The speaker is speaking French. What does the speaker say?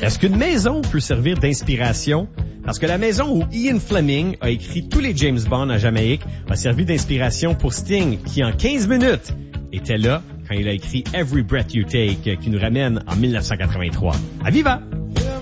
Est-ce qu'une maison peut servir d'inspiration? Parce que la maison où Ian Fleming a écrit tous les James Bond à Jamaïque a servi d'inspiration pour Sting, qui en 15 minutes était là quand il a écrit Every Breath You Take, qui nous ramène en 1983. À Viva!